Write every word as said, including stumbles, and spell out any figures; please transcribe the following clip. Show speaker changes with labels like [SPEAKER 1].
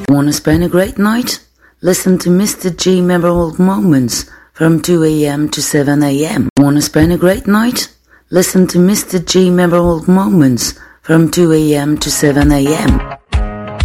[SPEAKER 1] Wanna spend a great night? Listen to Mister G Memorable Moments from two a.m. to seven a.m. Wanna spend a great night? Listen to Mister G Memorable Moments from two a.m. to seven a.m.